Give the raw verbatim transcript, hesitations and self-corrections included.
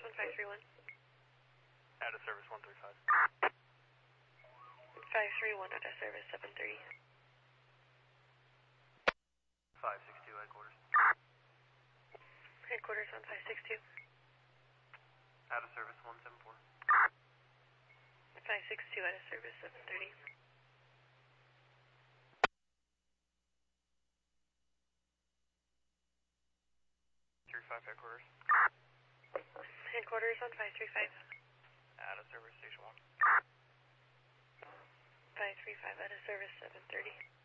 one five three one. Out of service one three five. five three one out of service seven thirty. five six two headquarters. Headquarters one five six two. Out of service one seven four. five six two out of service seven thirty. three five headquarters. Headquarters one five three five. Out of service station one. five three five out of service seven thirty.